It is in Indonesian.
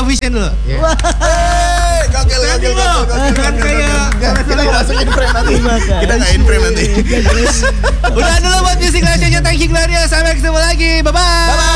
vision dulu. Gokil. Kan kayak Kita langsung in frame nanti. Kita nggak in frame nanti. udah dulu buat Music Legend. Thank you Gloria. Sampai ketemu lagi. Bye bye.